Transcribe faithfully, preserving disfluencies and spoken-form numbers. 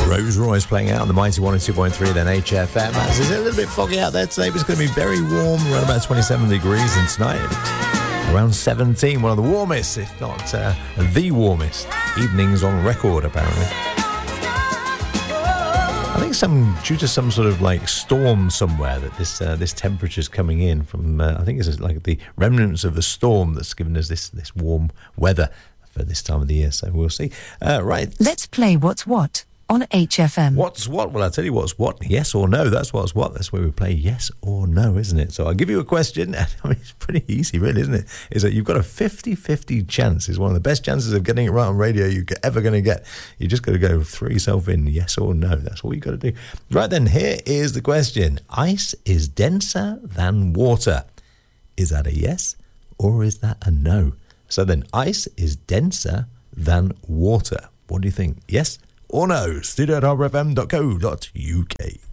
Rose Royce playing out on the mighty one oh two point three, then H F M. As it's a little bit foggy out there today, but it's going to be very warm, around about twenty-seven degrees, and tonight around seventeen, one of the warmest, if not uh, the warmest evenings on record, apparently. I think some due to some sort of like storm somewhere that this uh, this temperature's coming in from. Uh, I think it's like the remnants of the storm that's given us this this warm weather for this time of the year. So we'll see. Uh, right. Let's play What's What on H F M. What's what? Well, I'll tell you what's what. Yes or no. That's what's what. That's where we play yes or no, isn't it? So I'll give you a question. I mean, it's pretty easy, really, isn't it? Is that you've got a fifty-fifty chance. It's one of the best chances of getting it right on radio you're ever going to get. You just got to go throw yourself in yes or no. That's all you got to do. Right then, here is the question. Ice is denser than water. Is that a yes or is that a no? So then, ice is denser than water. What do you think? Yes or no? studio at harbour f m dot co dot u k.